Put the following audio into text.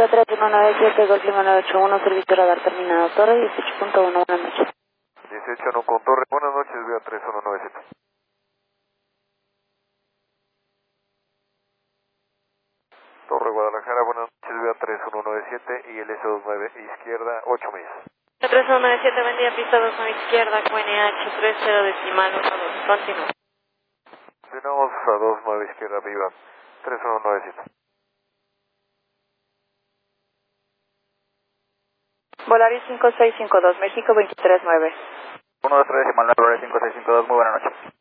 3197, Golf Lima 981, servicio radar terminado, Torre 18.1, buenas noches. 18.1 con Torre, buenas noches, vía 3197. Torre Guadalajara, buenas noches, vía 3197 y el S29 izquierda, 8 millas. 3197, buen día, pista 29 izquierda, QNH 30 decimal 12, continúa. Continuamos a 29 izquierda, viva 3197. Volaris 5652, México 239. 123 decimal 9, 5652, muy buenas noches.